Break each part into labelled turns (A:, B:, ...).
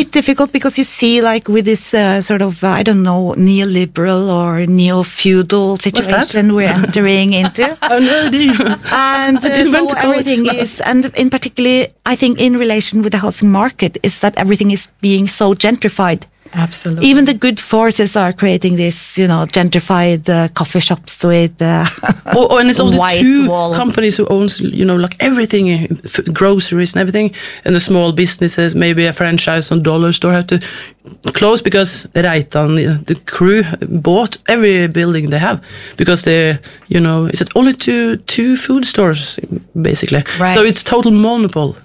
A: bit difficult because you see, like, with this sort of, I don't know, neoliberal or neo-feudal situation we're entering into.
B: I have no idea.
A: And so everything is, and in particular, I think in relation with the housing market, is that everything is being so gentrified.
C: Absolutely.
A: Even the good forces are creating this, gentrified coffee shops with
B: and it's only
A: white
B: two
A: walls.
B: companies who owns, like everything, groceries and everything, and the small businesses, maybe a franchise on dollar store have to close because Reitan, the crew, bought every building they have because they, it's only two food stores basically.
C: Right.
B: So it's total monopoly.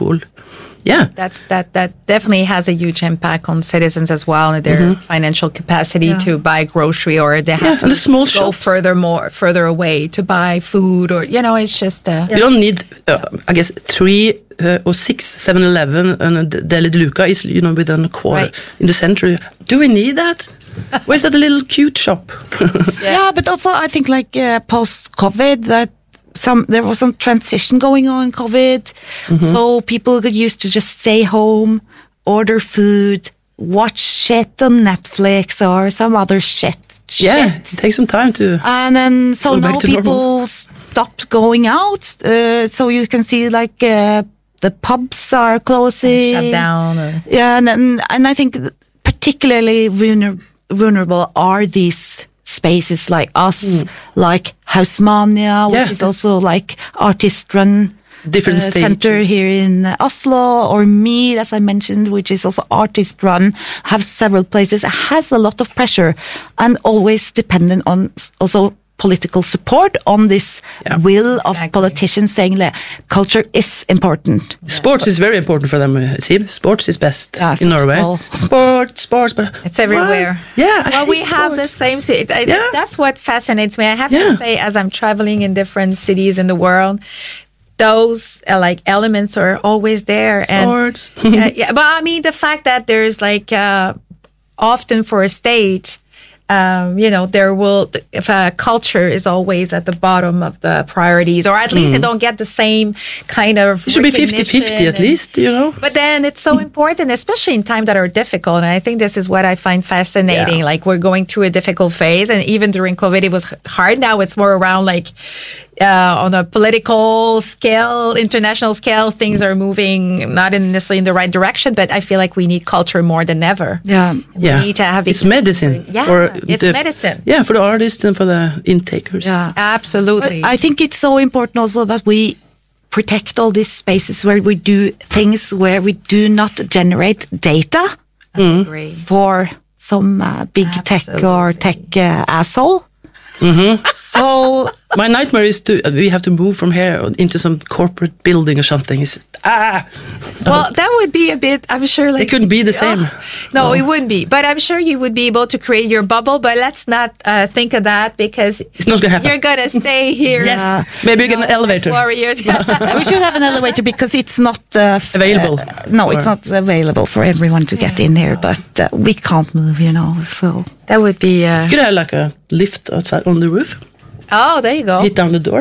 B: Yeah,
C: that definitely has a huge impact on citizens as well and their financial capacity to buy grocery, or they have to
B: and the small
C: go
B: shops.
C: further away to buy food, or it's just.
B: You don't need, I guess, 3 or 6 7-Eleven and a Deli de Luca is within a quarter in the center. Do we need that? Where's that little cute shop?
A: Yeah, but also I think like post-COVID that. There was some transition going on in COVID, so people got used to just stay home, order food, watch shit on Netflix or some other shit.
B: Yeah, take some time to.
A: And then so now people
B: normal.
A: stopped going out, so you can see like the pubs are closing,
C: shut down.
A: Yeah, and I think particularly vulnerable are these spaces like us, like Hausmania, which is also like artist-run
B: different
A: center here in Oslo, or Me, as I mentioned, which is also artist-run, have several places. It has a lot of pressure and always dependent on also political support on this will of politicians saying that culture is important.
B: Sports is very important for them. It seems sports is best in Norway. Sports, but
C: it's everywhere.
B: Yeah,
C: well, we have the same. That's what fascinates me. I have to say, as I'm traveling in different cities in the world, those like elements are always there.
B: Sports.
C: And but I mean the fact that there's like often for a state. There will, if culture is always at the bottom of the priorities, or at least they don't get the same kind of.
B: It should be 50-50 at least,
C: But then it's so important, especially in times that are difficult. And I think this is what I find fascinating.
B: Yeah.
C: Like we're going through a difficult phase, and even during COVID, it was hard. Now it's more around like. On a political scale, international scale, things are moving not necessarily in the right direction, but I feel like we need culture more than ever.
A: Yeah.
C: We need to have
B: it's medicine.
C: Yeah, it's medicine.
B: Yeah, for the artists and for the intakers.
C: Yeah, absolutely.
A: But I think it's so important also that we protect all these spaces where we do things where we do not generate data for some big tech or tech asshole. So
B: my nightmare is we have to move from here into some corporate building or something.
C: Well, that would be a bit, I'm sure. Like,
B: it couldn't be the same.
C: No, it wouldn't be. But I'm sure you would be able to create your bubble. But let's not think of that because
B: it's not going to happen.
C: You're going to stay here.
B: Yes. Maybe you get an elevator.
C: Warriors.
A: We should have an elevator because it's not
B: available.
A: It's not available for everyone to get in here. But we can't move, so.
C: That would be...
B: Could I have like a lift outside on the roof?
C: Oh, there you go.
B: Hit down the door.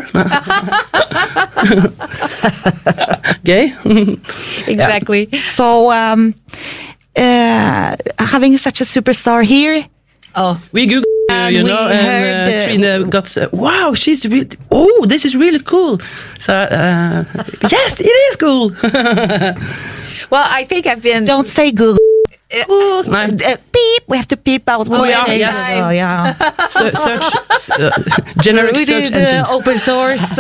B: Gay?
C: Exactly.
A: Yeah. So, having such a superstar here...
C: Oh,
B: we Googled and Trine got, wow, she's really, this is really cool. So, yes, it is cool.
C: Well, I think I've been...
A: Don't say Google. Beep. We have to beep out.
B: Yes.
A: Oh, yeah.
B: Search, generic
A: we
B: search
A: did
B: engine.
A: Open source.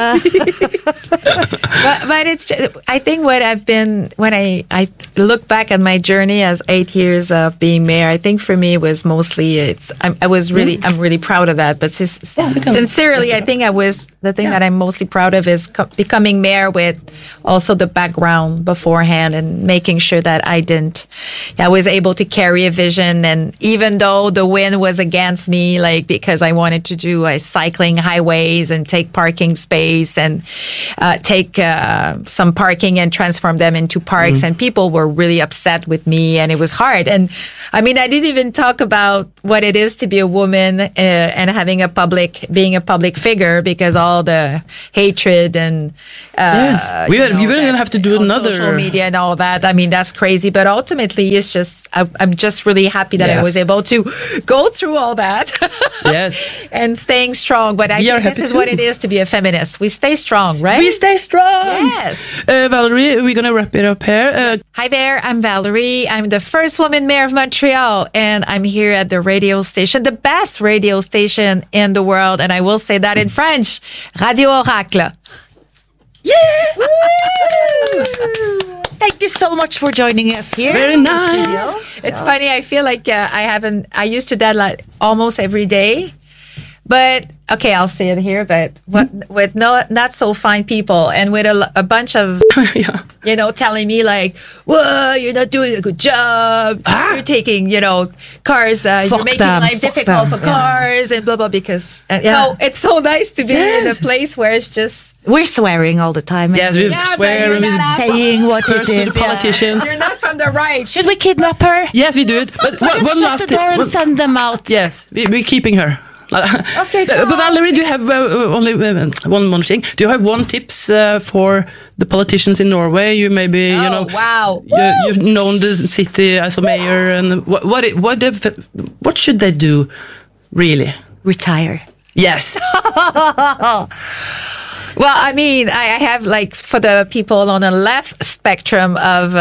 C: But it's. I think what I've been when I look back at my journey as 8 years of being mayor. I think for me it was mostly I'm really proud of that. But sincerely, I think the thing that I'm mostly proud of is becoming mayor with also the background beforehand and making sure that I was able to carry a vision, and even though the wind was against me, like because I wanted to do cycling highways and take parking space and take some parking and transform them into parks, and people were really upset with me, and it was hard. And I mean, I didn't even talk about what it is to be a woman and being a public figure, because all the hatred and
B: Yes. We
C: you know,
B: we're going to
C: that
B: have to do
C: on
B: another.
C: social media and all that. I mean, that's crazy. But ultimately, it's just I'm just really happy that I
B: Yes.
C: was able to go through all that.
B: Yes.
C: And staying strong. But I
B: We are
C: think this
B: happy
C: is what
B: too.
C: it is to be a feminist. We stay strong, right?
B: We stay strong.
C: Yes.
B: Valerie, we're going to wrap it up here.
C: Hi there, I'm Valerie. I'm the first woman mayor of Montreal, and I'm here at the radio station, the best radio station in the world. And I will say that in French, Radio Oracle.
A: Thank you so much for joining us here.
B: Very
A: in the
B: nice.
A: studio.
C: It's funny. I feel like I used to that like almost every day. But okay, I'll say it here. But with not so fine people, and with a bunch of
B: Yeah.
C: telling me like, "Whoa, you're not doing a good job. You're taking cars. You're
A: Fuck
C: making
A: them,
C: life
A: fuck
C: difficult
A: them,
C: for cars and blah blah." Because
A: Yeah.
C: so it's so nice to be in a
B: Yes.
C: place where it's just
A: We're swearing all the time.
B: Yes, we
C: Yeah, but
B: swear
C: you're
B: and we
C: not
A: saying what
B: curse
A: it
B: to
A: is.
B: the politicians.
C: you're not from the right.
A: Should we kidnap her?
B: Yes, we do it. But one
A: Just shut
B: last
A: the door and
B: thing.
A: send them out.
B: Yes, we're keeping her.
C: Okay,
B: But Valerie, do you have only one more thing? Do you have one tips for the politicians in Norway? You maybe
C: Oh, wow.
B: you've known the city as a mayor, and what should they do, really?
A: Retire.
B: Yes,
C: Well, I mean, I have like for the people on the left spectrum of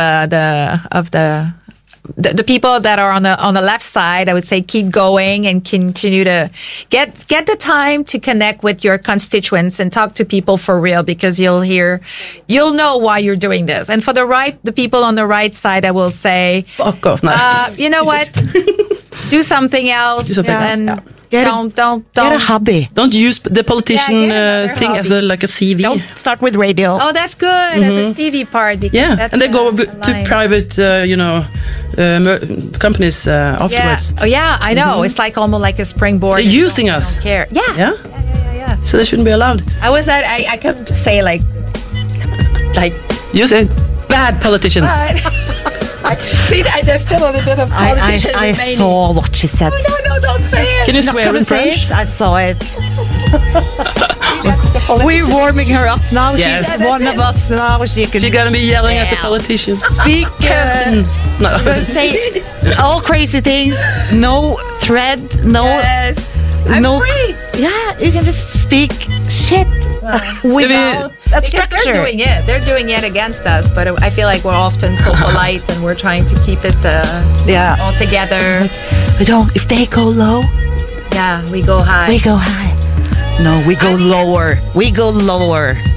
C: the people that are on the left side, I would say keep going and continue to get the time to connect with your constituents and talk to people for real, because you'll know why you're doing this. And for the right, the people on the right side, I will say,
B: fuck off now.
C: you know what? Do something else.
B: Do something else,
C: and
B: yeah.
C: don't
A: Get a hobby.
B: Don't use the politician
C: Yeah, get another
B: thing as
C: hobby.
B: a CV.
A: Don't start with radio.
C: Oh, that's good. As a CV part. Because
B: Yeah,
C: that's
B: and they go
C: a
B: to
C: line.
B: private, companies afterwards.
C: Yeah. Oh, yeah, I know. It's like almost like a springboard.
B: They're
C: and you
B: using
C: don't-
B: us.
C: Don't care. Yeah.
B: Yeah?
C: Yeah.
B: So they shouldn't be allowed.
C: I was not. I could say like.
B: You say bad politicians.
C: See, there's still a little bit of politician
A: I
C: remaining.
A: saw what she said.
C: No, don't say it.
B: Can you
A: Not
B: swear
A: gonna
B: in
A: say
B: French?
A: it. I saw it.
C: That's the politician.
A: We're warming her up now.
B: Yes.
A: She's one of us now. She can
B: She's gonna be yelling at the
A: Yeah.
B: politicians.
A: speak.
B: No.
A: Say all crazy things. No thread. No.
C: Yes. I'm
A: no.
C: free.
A: Yeah, you can just speak shit without a
C: Because
A: structure.
C: they're doing it. They're doing it against us, but I feel like we're often so polite and we're trying to keep it
A: Yeah.
C: all together.
A: We don't. If they go low,
C: Yeah, we go high.
A: we go high. No, we go lower. We go lower.